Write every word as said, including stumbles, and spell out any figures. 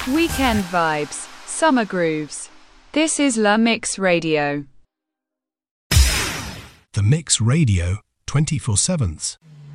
Weekend vibes, summer grooves. This is La Mix Radio. The Mix Radio, twenty-four seven.